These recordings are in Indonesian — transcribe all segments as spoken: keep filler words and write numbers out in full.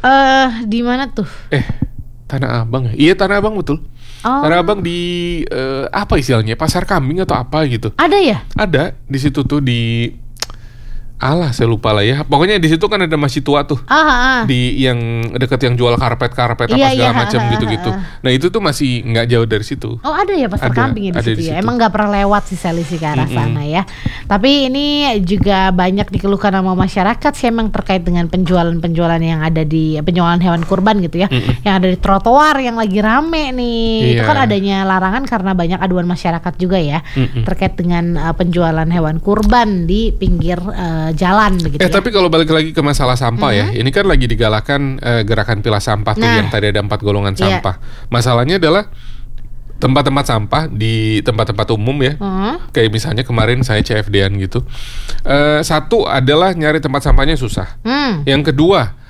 Eh, di mana tuh? Eh, Tanah Abang ya? Iya, Tanah Abang betul. Oh. Tanah Abang di uh, apa istilahnya? Pasar Kambing atau apa gitu. Ada ya? Ada di situ tuh di Alah, saya lupa lah ya. Pokoknya di situ kan ada masjid tua tuh. Ah, ah. Di yang deket yang jual karpet-karpet apa Iya, segala iya, macam ah, gitu-gitu. ah, ah. Nah, itu tuh masih nggak jauh dari situ. Oh, ada ya pasar Ada, kambing ya di ada situ di ya. situ. Emang nggak pernah lewat sih Selisi ke arah Mm-mm. sana ya. Tapi ini juga banyak dikeluhkan sama masyarakat sih emang terkait dengan penjualan-penjualan yang ada di penjualan hewan kurban gitu ya. Mm-mm. Yang ada di trotoar yang lagi rame nih. Itu Iya. kan adanya larangan karena banyak aduan masyarakat juga ya. Mm-mm. Terkait dengan uh, penjualan hewan kurban di pinggir uh, jalan begitu Eh ya. tapi kalau balik lagi ke masalah sampah ya, Mhm. ini kan lagi digalakan eh, gerakan pilah sampah tuh Nah. yang tadi ada empat golongan Iya. sampah. Masalahnya adalah tempat-tempat sampah di tempat-tempat umum ya, Mhm. kayak misalnya kemarin saya C F D-an gitu. Eh, satu adalah nyari tempat sampahnya susah. Hmm. Yang kedua,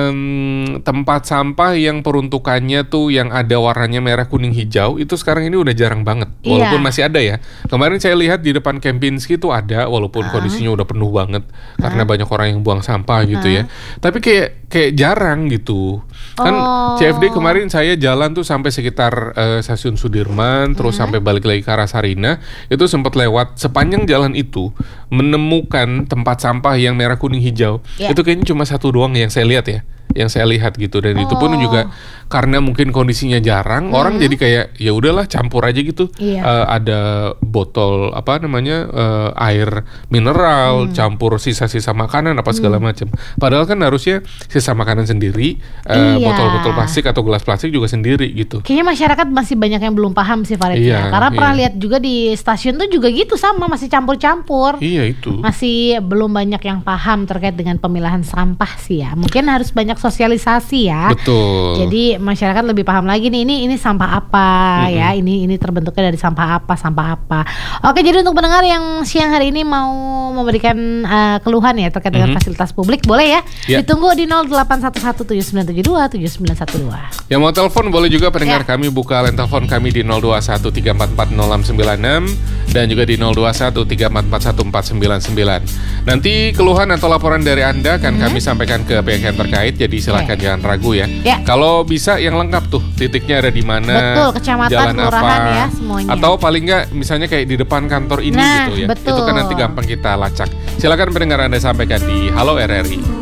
em, tempat sampah yang peruntukannya tuh yang ada warnanya merah, kuning, hijau itu sekarang ini udah jarang banget. Walaupun Iya. masih ada ya. Kemarin saya lihat di depan Kempinski tuh ada, walaupun Ah. kondisinya udah penuh banget karena banyak orang yang buang sampah gitu ya. Tapi kayak kayak jarang gitu. Kan Oh. C F D kemarin saya jalan tuh sampai sekitar eh, stasiun Sudirman, terus sampai balik lagi ke arah Sarina, itu sempat lewat sepanjang jalan itu menemukan tempat sampah yang merah, kuning, hijau. Ya. Itu kayaknya cuma satu doang yang saya lihat ya, yang saya lihat gitu. Dan itu pun Oh. juga karena mungkin kondisinya jarang, orang jadi kayak ya udahlah campur aja gitu. Iya. Eh, ada botol apa namanya eh, air mineral, campur sisa-sisa makanan apa segala macam. Padahal kan harusnya sisa makanan sendiri, eh, Iya. botol-botol plastik atau gelas plastik juga sendiri gitu. Kayaknya masyarakat masih banyak yang belum paham sih Farid ya. Iya, Karena pernah iya. lihat juga di stasiun tuh juga gitu sama masih campur-campur. Iya itu. Masih belum banyak yang paham terkait dengan pemilahan sampah sih ya. Mungkin harus banyak sosialisasi ya. Betul. Jadi masyarakat lebih paham lagi nih ini ini sampah apa ya. Ini ini terbentuknya dari sampah apa, sampah apa. Oke, jadi untuk pendengar yang siang hari ini mau memberikan uh, keluhan ya terkait dengan Mhm. fasilitas publik boleh ya. Ya. Ditunggu di nol delapan satu satu tujuh sembilan tujuh dua tujuh sembilan satu dua. Yang mau telepon boleh juga pendengar Ya. kami, buka line telepon kami di nol dua satu tiga empat empat nol enam sembilan enam dan juga di nol dua satu tiga empat empat satu empat sembilan sembilan. Nanti keluhan atau laporan dari Anda akan kami sampaikan ke pihak yang terkait, jadi silakan Oke. jangan ragu ya. Ya. Kalau bisa yang lengkap tuh, titiknya ada di mana, Betul, kecamatan, jalan kelurahan apa, ya, semuanya. atau paling nggak misalnya kayak di depan kantor ini Nah, gitu ya. betul. Itu kan nanti gampang kita lacak. Silakan pendengar Anda sampaikan di Halo R R I.